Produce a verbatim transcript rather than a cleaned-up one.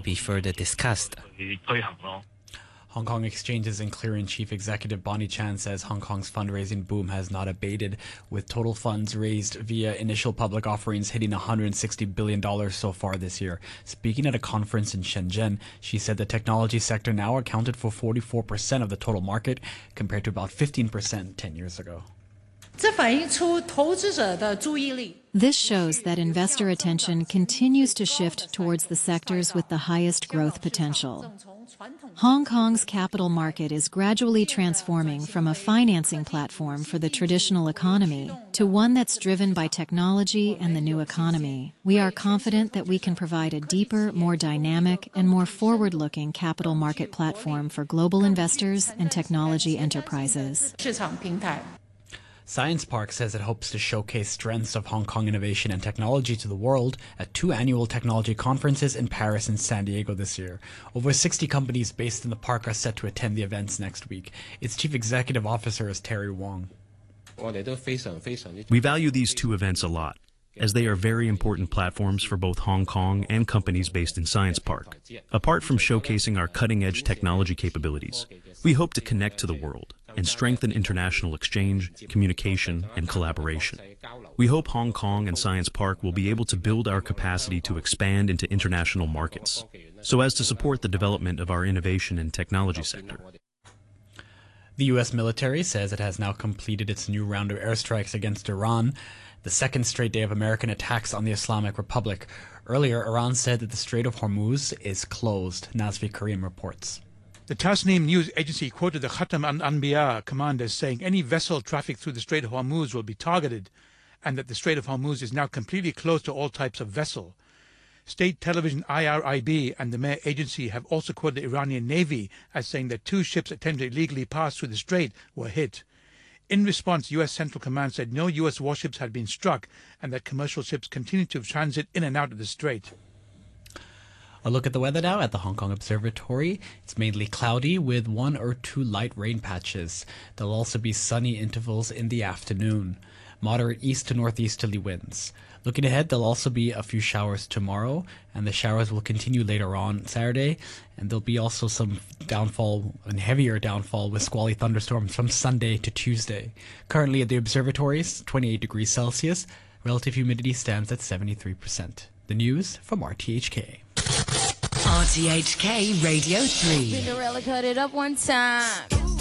be further discussed. 去推行咯。 Hong Kong Exchanges and Clearing Chief Executive Bonnie Chan says Hong Kong's fundraising boom has not abated, with total funds raised via initial public offerings hitting one hundred sixty billion dollars so far this year. Speaking at a conference in Shenzhen, she said the technology sector now accounted for forty-four percent of the total market, compared to about fifteen percent ten years ago. This shows that investor attention continues to shift towards the sectors with the highest growth potential. Hong Kong's capital market is gradually transforming from a financing platform for the traditional economy to one that's driven by technology and the new economy. We are confident that we can provide a deeper, more dynamic, and more forward-looking capital market platform for global investors and technology enterprises. Science Park says it hopes to showcase strengths of Hong Kong innovation and technology to the world at two annual technology conferences in Paris and San Diego this year. Over sixty companies based in the park are set to attend the events next week. Its chief executive officer is Terry Wong. We value these two events a lot, as they are very important platforms for both Hong Kong and companies based in Science Park. Apart from showcasing our cutting-edge technology capabilities, we hope to connect to the world and strengthen international exchange, communication, and collaboration. We hope Hong Kong and Science Park will be able to build our capacity to expand into international markets, so as to support the development of our innovation and technology sector. The U S military says it has now completed its new round of airstrikes against Iran, the second straight day of American attacks on the Islamic Republic. Earlier, Iran said that the Strait of Hormuz is closed. Nazvi Karim reports. The Tasnim news agency quoted the Khatam al-Anbiya commander saying any vessel traffic through the Strait of Hormuz will be targeted, and that the Strait of Hormuz is now completely closed to all types of vessel. State television I R I B and the Mehr agency have also quoted the Iranian Navy as saying that two ships attempting to illegally pass through the strait were hit. In response, U S Central Command said no U S warships had been struck and that commercial ships continued to transit in and out of the strait. A look at the weather now at the Hong Kong Observatory. It's mainly cloudy with one or two light rain patches. There'll also be sunny intervals in the afternoon. Moderate east to northeasterly winds. Looking ahead, there'll also be a few showers tomorrow, and the showers will continue later on Saturday. And there'll be also some downfall and heavier downfall with squally thunderstorms from Sunday to Tuesday. Currently at the observatory, it's twenty-eight degrees Celsius. Relative humidity stands at seventy-three percent. The news from R T H K. R T H K Radio three. Cinderella cut it up one time.